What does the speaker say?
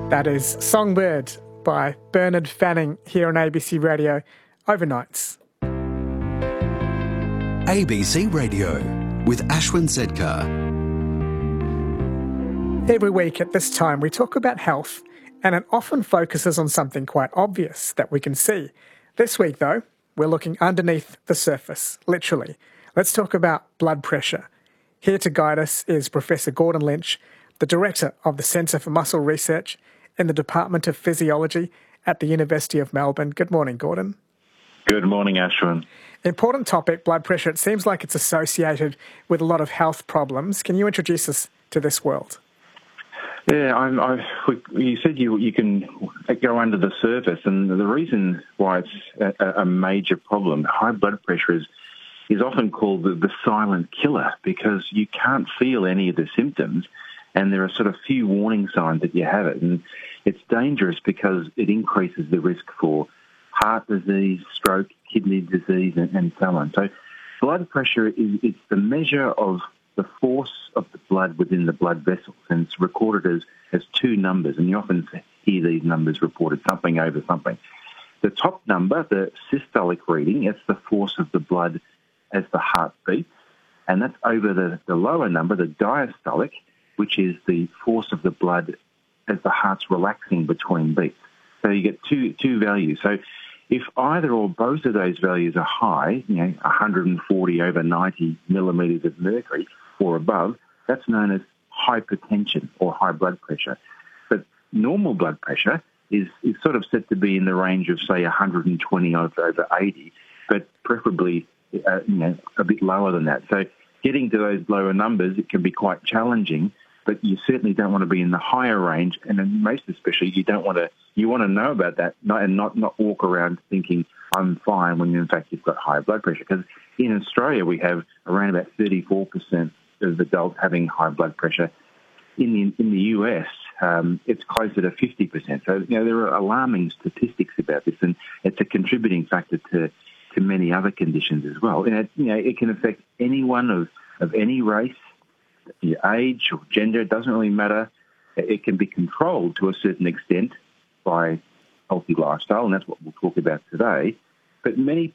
That is Songbird by Bernard Fanning here on ABC Radio overnights. ABC Radio with Ashwin Sedkar. Every week at this time we talk about health, and it often focuses on something quite obvious that we can see. This week though, we're looking underneath the surface, literally. Let's talk about blood pressure. Here to guide us is Professor Gordon Lynch, the Director of the Centre for Muscle Research in the Department of Physiology at the University of Melbourne. Good morning, Gordon. Good morning, Ashwin. Important topic, blood pressure. It seems like it's associated with a lot of health problems. Can you introduce us to this world? Yeah, you said you can go under the surface, and the reason why it's a major problem, high blood pressure is often called the silent killer, because you can't feel any of the symptoms, and there are sort of few warning signs that you have it. And it's dangerous because it increases the risk for heart disease, stroke, kidney disease, and so on. So blood pressure it's the measure of the force of the blood within the blood vessels, and it's recorded as two numbers, and you often hear these numbers reported, something over something. The top number, the systolic reading, it's the force of the blood as the heart beats, and that's over the lower number, the diastolic, which is the force of the blood as the heart's relaxing between beats. So you get two values. So if either or both of those values are high, 140 over 90 millimetres of mercury or above, that's known as hypertension or high blood pressure. But normal blood pressure is sort of set to be in the range of, say, 120 over 80, but preferably a bit lower than that. So getting to those lower numbers, it can be quite challenging, but you certainly don't want to be in the higher range, and then most especially you want to know about that and not walk around thinking I'm fine when in fact you've got high blood pressure. Because in Australia we have around about 34% of adults having high blood pressure. In the US it's closer to 50%. So there are alarming statistics about this, and it's a contributing factor to many other conditions as well. And it can affect anyone of any race, your age or gender, it doesn't really matter. It can be controlled to a certain extent by healthy lifestyle, and that's what we'll talk about today. But many